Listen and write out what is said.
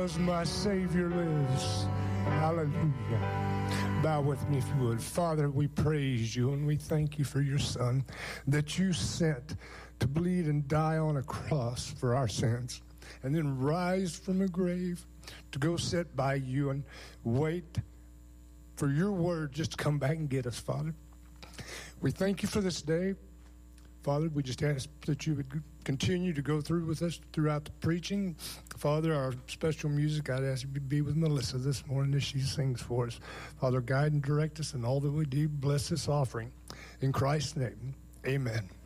because my Savior lives. Hallelujah. Bow with me if you would. Father, we praise you and we thank you for your Son that you sent to bleed and die on a cross for our sins and then rise from the grave to go sit by you and wait for your word just to come back and get us, Father. We thank you for this day. Father, we just ask that you would continue to go through with us throughout the preaching. Father, our special music, I'd ask you to be with Melissa this morning as she sings for us. Father, guide and direct us in all that we do. Bless this offering. In Christ's name, amen.